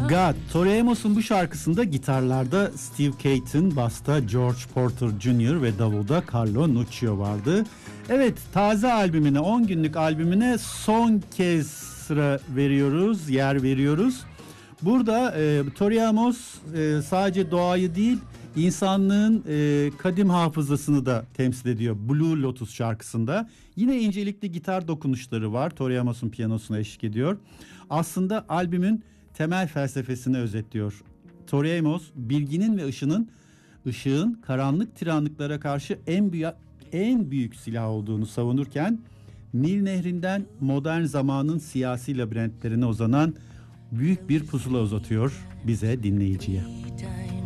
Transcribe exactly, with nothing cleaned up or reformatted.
God. Tori Amos'un bu şarkısında gitarlarda Steve Caton, basta George Porter Junior ve davulda Carlo Nuccio vardı. Evet, taze albümüne, on günlük albümüne son kez sıra veriyoruz, yer veriyoruz. Burada e, Tori Amos e, sadece doğayı değil, insanlığın e, kadim hafızasını da temsil ediyor Blue Lotus şarkısında. Yine incelikli gitar dokunuşları var. Tori Amos'un piyanosuna eşlik ediyor. Aslında albümün temel felsefesini özetliyor. Tori Amos, bilginin ve ışının, ışığın karanlık tiranlıklara karşı en büyük en büyük silah olduğunu savunurken, Nil Nehri'nden modern zamanın siyasi labirentlerine uzanan büyük bir pusula uzatıyor bize, dinleyiciye.